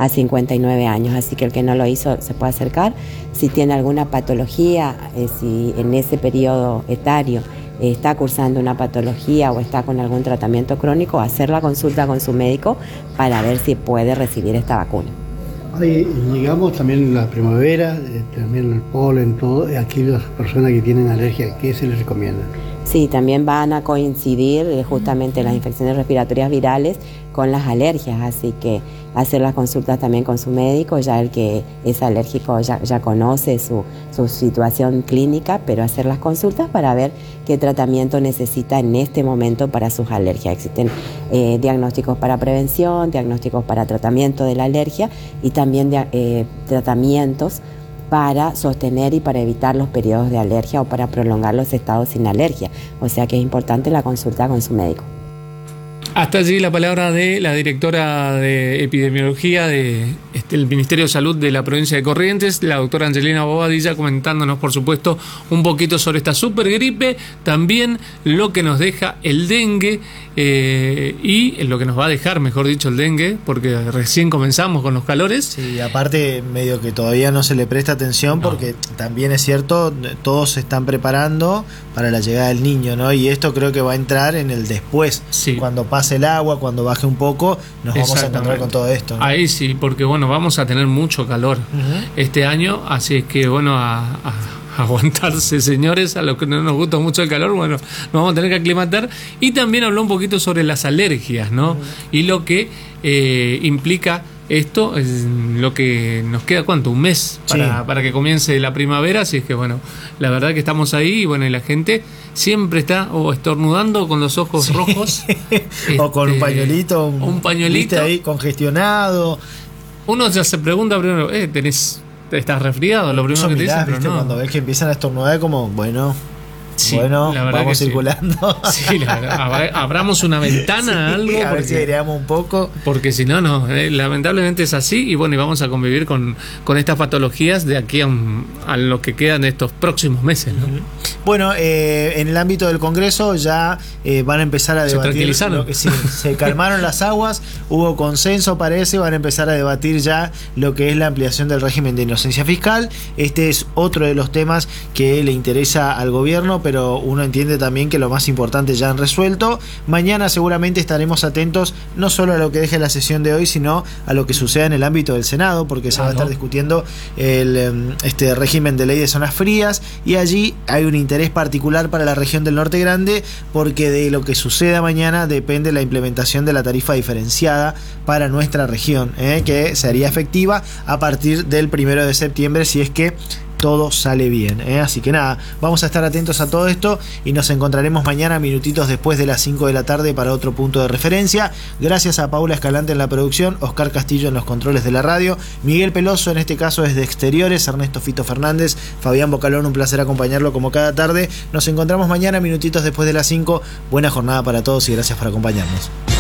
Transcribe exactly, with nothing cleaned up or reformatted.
a cincuenta y nueve años, así que el que no lo hizo se puede acercar. Si tiene alguna patología, eh, si en ese periodo etario eh, está cursando una patología o está con algún tratamiento crónico, hacer la consulta con su médico para ver si puede recibir esta vacuna. Ahí llegamos también en la primavera, eh, también el polen, todo, aquellas personas que tienen alergia, ¿qué se les recomienda? Sí, también van a coincidir eh, justamente las infecciones respiratorias virales con las alergias, así que hacer las consultas también con su médico, ya el que es alérgico ya, ya conoce su, su situación clínica, pero hacer las consultas para ver qué tratamiento necesita en este momento para sus alergias. Existen eh, diagnósticos para prevención, diagnósticos para tratamiento de la alergia y también de, eh, tratamientos para sostener y para evitar los periodos de alergia o para prolongar los estados sin alergia. O sea que es importante la consulta con su médico. Hasta allí la palabra de la directora de epidemiología del de, Ministerio de Salud de la provincia de Corrientes, la doctora Angelina Bobadilla, comentándonos, por supuesto, un poquito sobre esta supergripe, también lo que nos deja el dengue eh, y lo que nos va a dejar, mejor dicho, el dengue, porque recién comenzamos con los calores. Sí, aparte, medio que todavía no se le presta atención, porque no. También es cierto, todos se están preparando para la llegada del niño, ¿no? Y esto creo que va a entrar en el después, sí. Cuando pase el agua, cuando baje un poco, nos vamos a encontrar con todo esto, ¿no? Ahí sí, porque bueno, vamos a tener mucho calor uh-huh. este año, así es que bueno, a, a aguantarse, señores, a los que no nos gusta mucho el calor, bueno, nos vamos a tener que aclimatar. Y también habló un poquito sobre las alergias, ¿no? Uh-huh. Y lo que eh, implica esto, es lo que nos queda, ¿cuánto? Un mes para, sí. para que comience la primavera, así es que bueno, la verdad que estamos ahí y bueno, y la gente siempre está o estornudando con los ojos sí. rojos este, o con un pañuelito, un, un pañuelito ahí congestionado. Uno ya se pregunta primero, eh, tenés, estás resfriado, lo primero que te dicen, pero no. Cuando ves que empiezan a estornudar, como, bueno, sí, bueno, vamos circulando. Sí, sí la verdad, abramos una ventana, sí, algo. A ver porque, si aireamos un poco. Porque si no, no, eh, lamentablemente es así. Y bueno, y vamos a convivir con, con estas patologías de aquí a, un, a lo que quedan de estos próximos meses, ¿no? Uh-huh. Bueno, eh, en el ámbito del Congreso ya eh, van a empezar a debatir. Se tranquilizaron. Lo que, sí, se calmaron las aguas, hubo consenso, parece, van a empezar a debatir ya lo que es la ampliación del régimen de inocencia fiscal. Este es otro de los temas que le interesa al gobierno, pero uno entiende también que lo más importante ya han resuelto. Mañana seguramente estaremos atentos no solo a lo que deje la sesión de hoy, sino a lo que suceda en el ámbito del Senado, porque claro. se va a estar discutiendo el este régimen de ley de zonas frías, y allí hay un interés particular para la región del Norte Grande, porque de lo que suceda mañana depende la implementación de la tarifa diferenciada para nuestra región, ¿eh? que sería efectiva a partir del primero de septiembre, si es que todo sale bien, ¿eh? Así que nada, vamos a estar atentos a todo esto y nos encontraremos mañana minutitos después de las cinco de la tarde para otro punto de referencia. Gracias a Paula Escalante en la producción, Oscar Castillo en los controles de la radio, Miguel Peloso en este caso desde Exteriores, Ernesto Fito Fernández, Fabián Bocalón, un placer acompañarlo como cada tarde. Nos encontramos mañana minutitos después de las cinco. Buena jornada para todos y gracias por acompañarnos.